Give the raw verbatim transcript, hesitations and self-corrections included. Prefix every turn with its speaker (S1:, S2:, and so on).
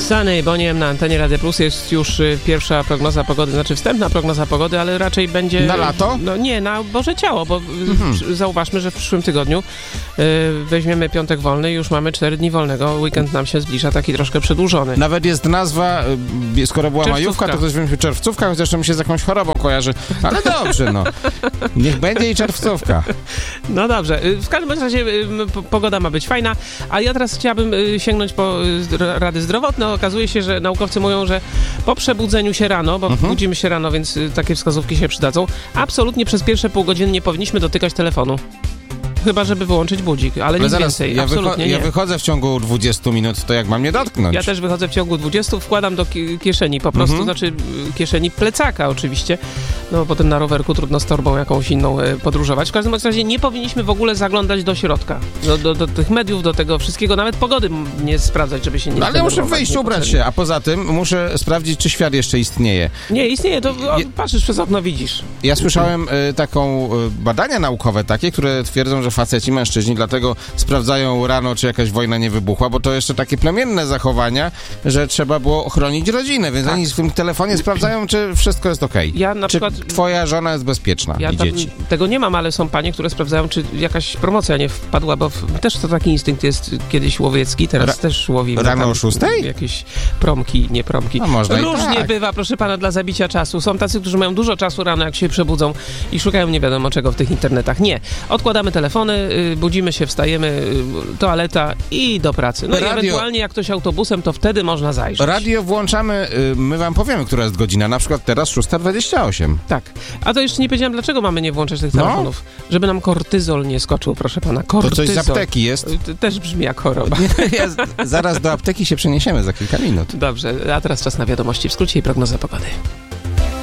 S1: Sunny Boniem na antenie Radia Plus jest już y, pierwsza prognoza pogody, znaczy wstępna prognoza pogody, ale raczej będzie...
S2: Na lato?
S1: No nie, na Boże Ciało, bo
S2: Mhm.
S1: w, zauważmy, że w przyszłym tygodniu y, weźmiemy piątek wolny i już mamy cztery dni wolnego. Weekend nam się zbliża, taki troszkę przedłużony.
S2: Nawet jest nazwa, y, skoro była
S1: Czerwcówka.
S2: majówka, to też wiem, czerwcówka, chociaż to mi się z jakąś chorobą kojarzy. Ale dobrze, no. Niech będzie i czerwcówka.
S1: No dobrze, y, w każdym razie y, p- pogoda ma być fajna, a ja teraz chciałabym y, sięgnąć po y, zdro- rady zdrowotne. Okazuje się, że naukowcy mówią, że po przebudzeniu się rano, bo
S2: Mhm.
S1: budzimy się rano, więc y, takie wskazówki się przydadzą, absolutnie przez pierwsze pół godziny nie powinniśmy dotykać telefonu. Chyba, żeby wyłączyć budzik, ale,
S2: Ale
S1: nic
S2: zaraz,
S1: więcej,
S2: ja,
S1: absolutnie
S2: wycho-
S1: nie.
S2: ja wychodzę w ciągu dwudziestu minut, to jak mam nie dotknąć?
S1: Ja też wychodzę w ciągu dwudziestu, wkładam do ki- kieszeni po prostu,
S2: Mhm.
S1: znaczy y, kieszeni plecaka oczywiście, no bo potem na rowerku trudno z torbą jakąś inną y, podróżować. W każdym razie nie powinniśmy w ogóle zaglądać do środka, do, do, do tych mediów, do tego wszystkiego, nawet pogody m- nie sprawdzać, żeby się nie
S2: No, ale ja muszę
S1: zdenerwować
S2: wyjść, ubrać
S1: niepotrzebnie.
S2: się, a poza tym muszę sprawdzić, czy świat jeszcze istnieje.
S1: Nie, istnieje, to o,
S2: Je-
S1: patrzysz przez okno, widzisz.
S2: Ja słyszałem y, taką y, badania naukowe takie, które twierdzą, że faceci, mężczyźni dlatego sprawdzają rano, czy jakaś wojna nie wybuchła, bo to jeszcze takie plemienne zachowania, że trzeba było ochronić rodzinę, więc
S1: Tak.
S2: oni w tym telefonie sprawdzają, czy wszystko jest okej.
S1: Ja na
S2: Czy
S1: przykład...
S2: twoja żona jest bezpieczna
S1: Ja
S2: i
S1: tam,
S2: dzieci.
S1: tego nie mam, ale są panie, które sprawdzają, czy jakaś promocja nie wpadła, bo w, też to taki instynkt jest kiedyś łowiecki, teraz
S2: Ra-
S1: też łowimy
S2: rano
S1: tam
S2: o szóstej?
S1: jakieś promki, nie promki.
S2: A można i
S1: Różnie
S2: tak.
S1: bywa, proszę pana, dla zabicia czasu. Są tacy, którzy mają dużo czasu rano, jak się przebudzą i szukają nie wiadomo czego w tych internetach. Nie. Odkładamy telefony, y, budzimy się, wstajemy, y, toaleta i do pracy. No i
S2: Radio-
S1: ewentualnie jak ktoś autobusem, to wtedy można zajrzeć.
S2: Radio włączamy, y, my wam powiemy, która jest godzina, na przykład teraz szósta dwadzieścia osiem.
S1: Tak. A to jeszcze nie powiedziałem, dlaczego mamy nie włączać tych
S2: No.
S1: telefonów. Żeby nam kortyzol nie skoczył, proszę pana.
S2: To
S1: Kortyzol.
S2: coś z apteki jest.
S1: To też brzmi jak choroba.
S2: Ja z- zaraz do apteki się przeniesiemy za kilka minut.
S1: Dobrze, a teraz czas na wiadomości w skrócie i prognoza pogody.